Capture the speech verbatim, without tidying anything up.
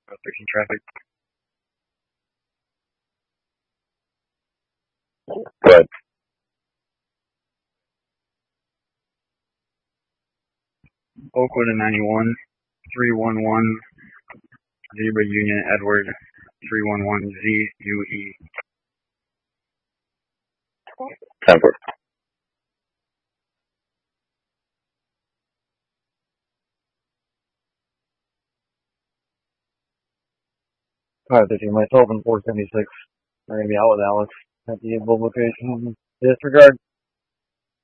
Fixing traffic. But Oakwood and ninety-one, three one one, Zebra Union Edward, three one one Z U E. Temper. Alright, thirteen, myself and four seventy-six are going to be out with Alex at the above location. Disregard.